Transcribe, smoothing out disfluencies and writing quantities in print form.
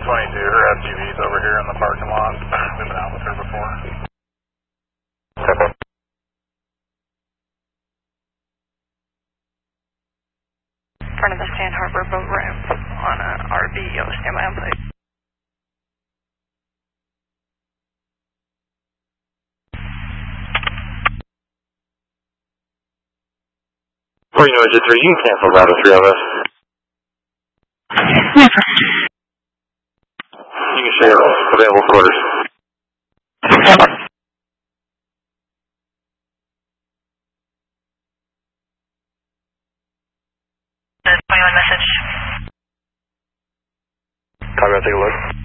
22, her SUV's over here in the parking lot. We've been out with her before. Okay. In front of the Sand Harbor boat ramp on a RVO, stand by on plate. Before you know it, J3, you can cancel around the three of us. Never. You can share available quarters. Never. The 21 message. Copy, I'll take a look.